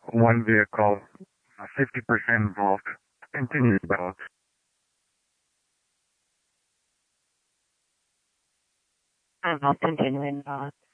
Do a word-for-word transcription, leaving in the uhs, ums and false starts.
one vehicle, uh, fifty percent involved. Continue about. I'm not continuing that.